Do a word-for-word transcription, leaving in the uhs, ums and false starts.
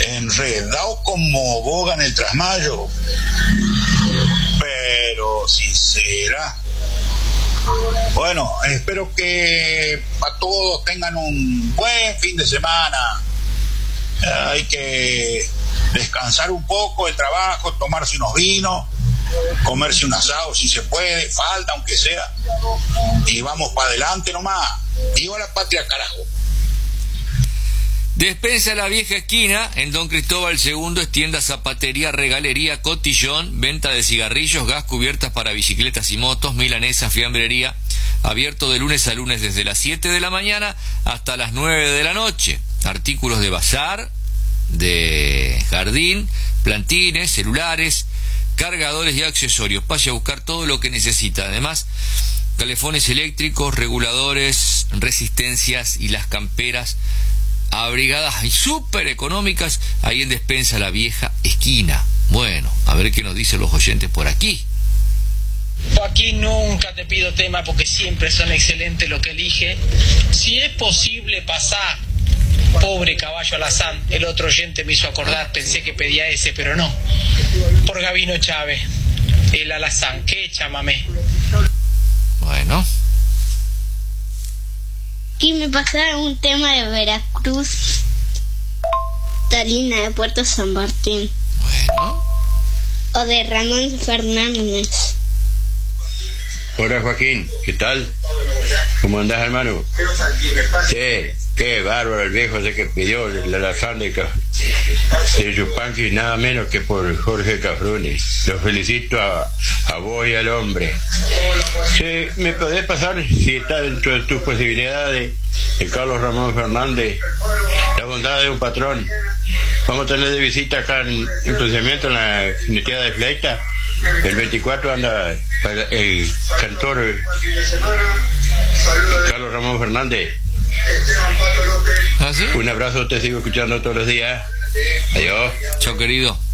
enredado como boga en el trasmayo. Pero si será. Bueno, espero que a todos tengan un buen fin de semana. Hay que descansar un poco el trabajo, tomarse unos vinos, comerse un asado si se puede, falta aunque sea, y vamos para adelante nomás. Viva la patria, carajo. Despensa La Vieja Esquina, en Don Cristóbal segundo, es tienda, zapatería, regalería, cotillón, venta de cigarrillos, gas, cubiertas para bicicletas y motos, milanesa, fiambrería, abierto de lunes a lunes desde las siete de la mañana hasta las nueve de la noche. Artículos de bazar, de jardín, plantines, celulares, cargadores y accesorios. Vaya a buscar todo lo que necesita. Además, calefones eléctricos, reguladores, resistencias y las camperas abrigadas y súper económicas ahí en Despensa La Vieja Esquina. Bueno, a ver qué nos dicen los oyentes por aquí. Aquí nunca te pido tema porque siempre son excelentes lo que elige. Si es posible pasar Pobre Caballo Alazán, el otro oyente me hizo acordar, pensé que pedía ese, pero no. Por Gabino Chávez, el Alazán, qué chamamé. Bueno. Aquí me pasaron un tema de Veracruz, Talina de Puerto San Martín. Bueno. O de Ramón Fernández. Hola Joaquín, ¿qué tal? ¿Cómo andás, hermano? Sí, qué bárbaro el viejo ese que pidió el alazán de, de Yupanqui, nada menos que por Jorge Cafruni. Lo felicito a, a vos y al hombre. Sí, ¿me podés pasar, si está dentro de tus posibilidades, de Carlos Ramón Fernández, La bondad de un patrón? Vamos a tener de visita acá en, en procedimiento en la unidad de Fleita. El veinticuatro anda el cantor Carlos Ramón Fernández. ¿Ah, sí? Un abrazo, te sigo escuchando todos los días. Adiós. Chao, querido.